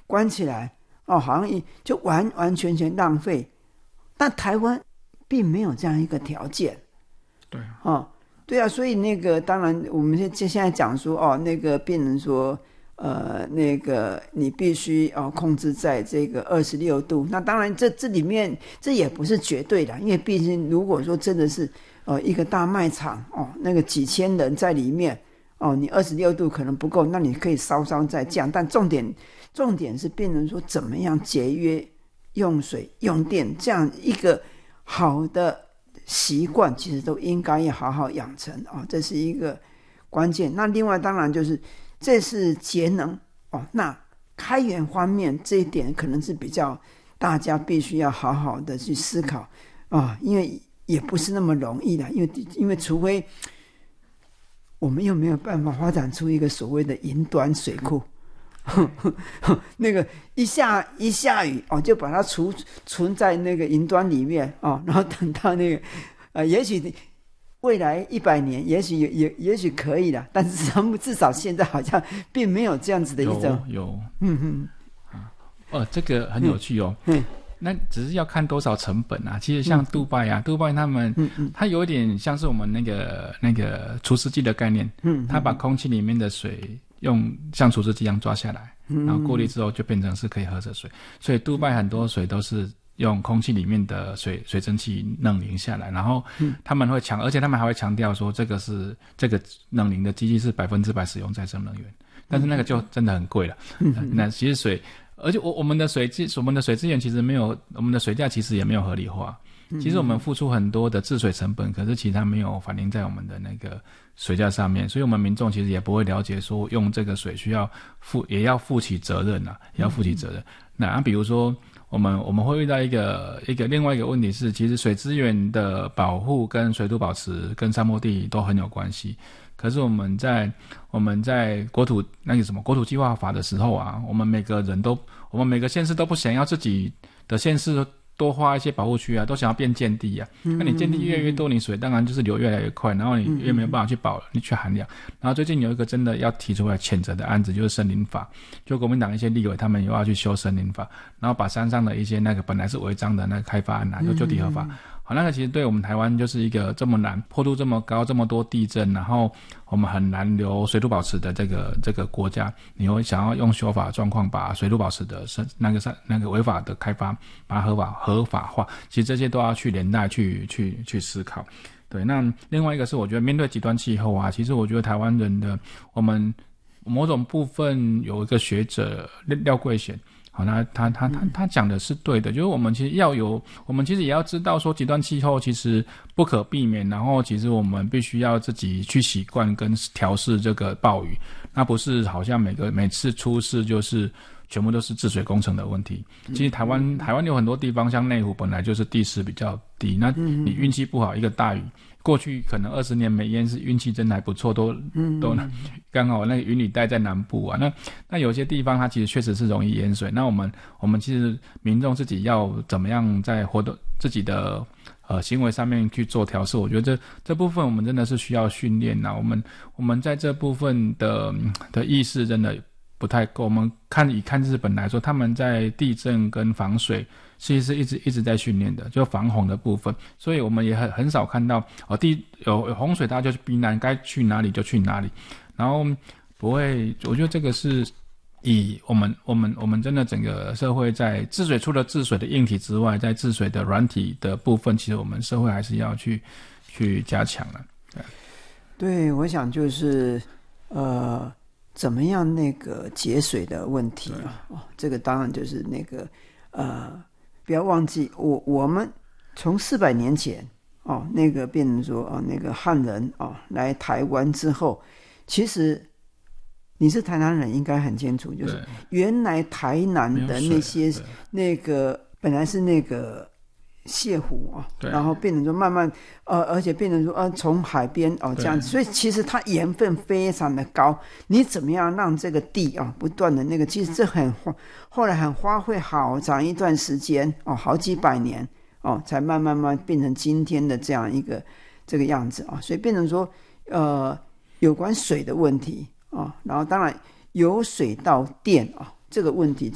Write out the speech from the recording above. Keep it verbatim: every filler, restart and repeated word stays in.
关起来哦，好像就完完全全浪费。但台湾并没有这样一个条件， 对啊， 哦，对啊，所以那个当然我们现现在讲说哦，那个变成说呃，那个你必须哦控制在这个二十六度。那当然这这里面这也不是绝对的，因为毕竟如果说真的是呃一个大卖场哦，那个几千人在里面哦，你二十六度可能不够，那你可以稍稍再降。但重点重点是变成说怎么样节约用水用电，这样一个好的习惯其实都应该要好好养成哦，这是一个关键。那另外当然就是这是节能哦，那开源方面这一点可能是比较大家必须要好好的去思考啊、哦，因为也不是那么容易的，因为因为除非我们又没有办法发展出一个所谓的云端水库。那个一下一下雨哦，就把它储存在那个云端里面哦，然后等到那个呃，也许未来一百年，也许也也许可以了，但是至少现在好像并没有这样子的一种有有， 嗯嗯啊，哦，这个很有趣哦， 嗯。 那只是要看多少成本啊。其实像杜拜啊，嗯、杜拜他们，嗯嗯，它有一点像是我们那个那个除湿机的概念，嗯，它把空气里面的水用像除湿机一样抓下来，然后过滤之后就变成是可以喝的水。所以杜拜很多水都是用空气里面的水水蒸气冷凝下来，然后他们会强，而且他们还会强调说这个是这个冷凝的机器是百分之百使用再生能源，但是那个就真的很贵了。嗯嗯、那其实水。而且我我们的水资我们的水资源其实没有，我们的水价其实也没有合理化。其实我们付出很多的治水成本，可是其实它没有反映在我们的那个水价上面，所以我们民众其实也不会了解说用这个水需要负也要负起责任啊，也要负起责任。那、啊、比如说我们我们会遇到一个一个另外一个问题是，其实水资源的保护跟水土保持跟沙漠地都很有关系。可是我们在我们在国土那个什么国土计划法的时候啊，我们每个人都我们每个县市都不想要自己的县市多花一些保护区啊，都想要变建地啊。那你建地越来越多，你水当然就是流越来越快，然后你越没有办法去保你去涵养。然后最近有一个真的要提出来谴责的案子，就是森林法，就国民党一些立委他们又要去修森林法，然后把山上的一些那个本来是违章的那个开发案啊，就就地合法。好，那个其实对我们台湾就是一个这么难，坡度这么高，这么多地震，然后我们很难留水土保持的这个这个国家，你会想要用修法的状况把水土保持的那个那个违法的开发把它合法合法化，其实这些都要去连带去去去思考。对，那另外一个是我觉得面对极端气候啊，其实我觉得台湾人的我们某种部分有一个学者廖桂贤。好，那他他他他讲的是对的，就是我们其实要有，我们其实也要知道说极端气候其实不可避免，然后其实我们必须要自己去习惯跟调试这个暴雨，那不是好像每个每次出事就是全部都是治水工程的问题。其实台湾台湾有很多地方，像内湖本来就是地势比较低，那你运气不好，一个大雨。过去可能二十年没淹是运气真的还不错，都都刚好那个云雨带在南部啊。那那有些地方它其实确实是容易淹水。那我们我们其实民众自己要怎么样在活动自己的呃行为上面去做调试？我觉得这这部分我们真的是需要训练啊。我们我们在这部分的的意识真的不太够。我们看以看日本来说，他们在地震跟防水。其实是一直一直在训练的，就防洪的部分，所以我们也很很少看到哦，地有有洪水，大家就去避难，该去哪里就去哪里，然后不会，我觉得这个是以我们我们我们真的整个社会在治水，除了治水的硬体之外，在治水的软体的部分，其实我们社会还是要去去加强了。对， 对，我想就是呃，怎么样那个节水的问题啊？哦，这个当然就是那个呃。不要忘记，我我们从四百年前哦，那个变成说哦，那个汉人哦来台湾之后，其实你是台南人，应该很清楚，就是原来台南的那些那个本来是那个泻湖啊，然后变成说慢慢呃，而且变成说呃从海边哦这样子，所以其实它盐分非常的高。你怎么样让这个地啊不断的那个，其实这很后来很花费好长一段时间哦，好几百年哦，才慢慢慢变成今天的这样一个这个样子啊。所以变成说呃有关水的问题啊，然后当然由水到电啊这个问题。